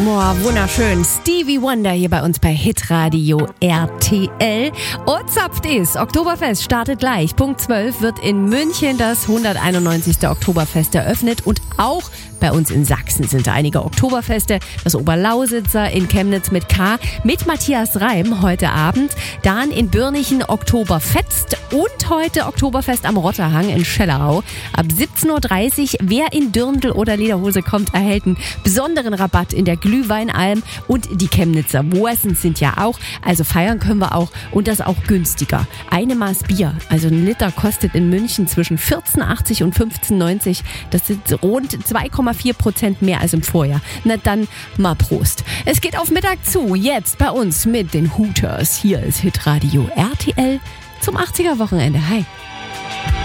Boah, wunderschön. Stevie Wonder hier bei uns bei Hitradio RTL. Und zapft ist. Oktoberfest startet gleich. Punkt 12 wird in München das 191. Oktoberfest eröffnet. Und auch bei uns in Sachsen sind da einige Oktoberfeste. Das Oberlausitzer in Chemnitz mit K. Mit Matthias Reim heute Abend. Dann in Börnichen Oktoberfest. Und heute Oktoberfest am Rotterhang in Schellerau. Ab 17.30 Uhr. Wer in Dirndl oder Lederhose kommt, erhält einen besonderen Rabatt in der Glühweinalm. Und die Chemnitzer Morsens sind ja auch. Also feiern können wir auch. Und das auch günstiger. Eine Maß Bier, also ein Liter, kostet in München zwischen 14,80 und 15,90. Das sind rund 2,4% mehr als im Vorjahr. Na dann mal Prost. Es geht auf Mittag zu. Jetzt bei uns mit den Hooters. Hier ist Hitradio RTL zum 80er Wochenende. Hi.